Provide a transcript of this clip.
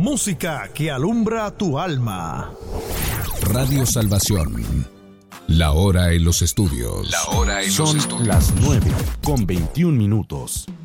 música que alumbra tu alma. Radio Salvación. La hora en los estudios. Son las 9:21.